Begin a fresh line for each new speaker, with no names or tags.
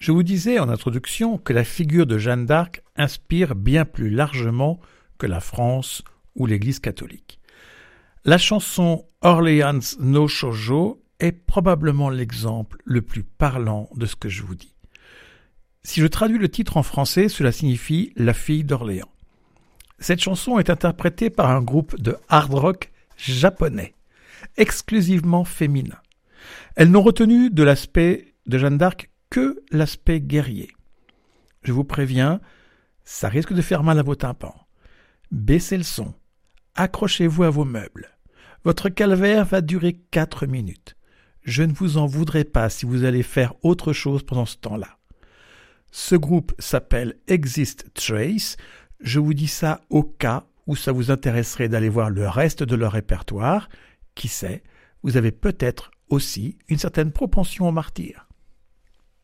Je vous disais en introduction que la figure de Jeanne d'Arc inspire bien plus largement que la France ou l'Église catholique. La chanson Orleans no Shoujo est probablement l'exemple le plus parlant de ce que je vous dis. Si je traduis le titre en français, cela signifie « La fille d'Orléans ». Cette chanson est interprétée par un groupe de hard rock japonais, exclusivement féminin. Elles n'ont retenu de l'aspect de Jeanne d'Arc que l'aspect guerrier. Je vous préviens, ça risque de faire mal à vos tympans. Baissez le son, accrochez-vous à vos meubles. Votre calvaire va durer 4 minutes. Je ne vous en voudrais pas si vous allez faire autre chose pendant ce temps-là. Ce groupe s'appelle Exist Trace. Je vous dis ça au cas où ça vous intéresserait d'aller voir le reste de leur répertoire. Qui sait, vous avez peut-être aussi une certaine propension au martyre.